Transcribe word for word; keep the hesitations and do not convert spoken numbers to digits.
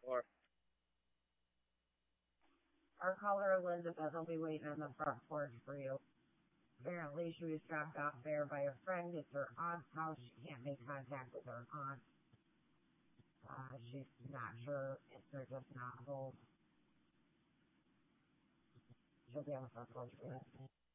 Our caller Elizabeth will be waiting on the front porch for you. Apparently she was dropped off there by a friend. It's her aunt's house. She can't make contact with her aunt. Uh, she's not sure if they're just not home. She'll be on the front porch for us.